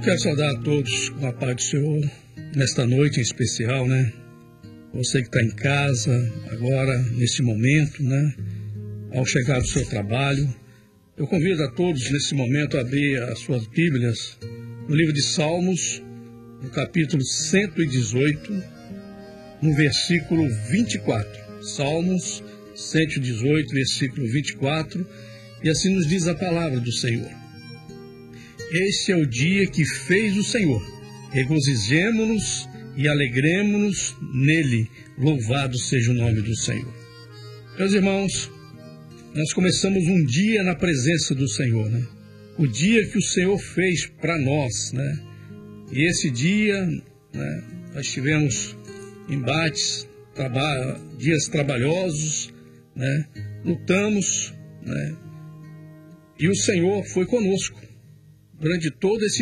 quero saudar a todos com a paz do Senhor, nesta noite em especial, né? Você que está em casa agora, nesse momento, né? Ao chegar do seu trabalho, eu convido a todos nesse momento a abrir as suas Bíblias no livro de Salmos, no capítulo 118, no versículo 24. Salmos 118, versículo 24, e assim nos diz a palavra do Senhor. Este é o dia que fez o Senhor, regozijemo-nos e alegremo-nos nele, louvado seja o nome do Senhor. Meus irmãos, nós começamos um dia na presença do Senhor, né? O dia que o Senhor fez para nós, né? E esse dia, né, nós tivemos embates, dias trabalhosos, né? Lutamos, né? E o Senhor foi conosco durante todo esse